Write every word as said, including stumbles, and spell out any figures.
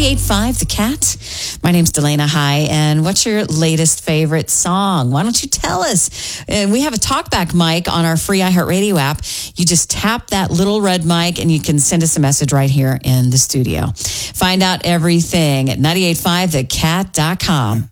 ninety-eight point five The Cat. My name's Delana High, and what's your latest favorite song? Why don't you tell us? And we have a talkback mic on our free iHeartRadio app. You just tap that little red mic, and you can send us a message right here in the studio. Find out everything at ninety-eight point five the cat dot com.